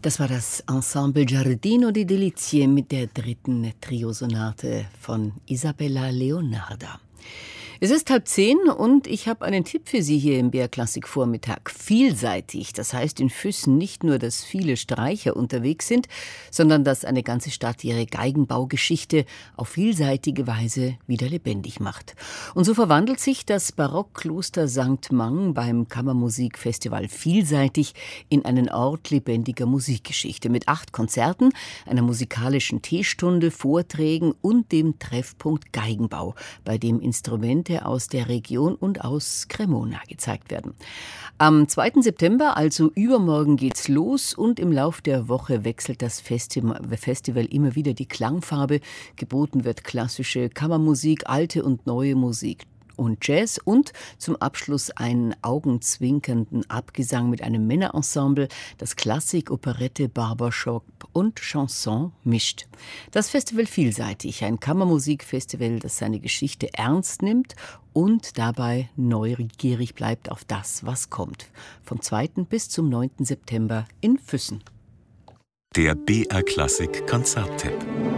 Das war das Ensemble Giardino di Delizie mit der dritten Triosonate von Isabella Leonarda. Es ist 9:30 und ich habe einen Tipp für Sie hier im BR-Klassik-Vormittag. Vielseitig, das heißt in Füssen nicht nur, dass viele Streicher unterwegs sind, sondern dass eine ganze Stadt ihre Geigenbaugeschichte auf vielseitige Weise wieder lebendig macht. Und so verwandelt sich das Barockkloster St. Mang beim Kammermusikfestival Vielseitig in einen Ort lebendiger Musikgeschichte mit 8 Konzerten, einer musikalischen Teestunde, Vorträgen und dem Treffpunkt Geigenbau, bei dem Instrumente aus der Region und aus Cremona gezeigt werden. Am 2. September, also übermorgen, geht's los und im Lauf der Woche wechselt das Festival immer wieder die Klangfarbe. Geboten wird klassische Kammermusik, alte und neue Musik und Jazz und zum Abschluss einen augenzwinkernden Abgesang mit einem Männerensemble, das Klassik, Operette, Barbershop und Chanson mischt. Das Festival Vielseitig, ein Kammermusikfestival, das seine Geschichte ernst nimmt und dabei neugierig bleibt auf das, was kommt. Vom 2. bis zum 9. September in Füssen. Der BR Klassik Konzerttipp.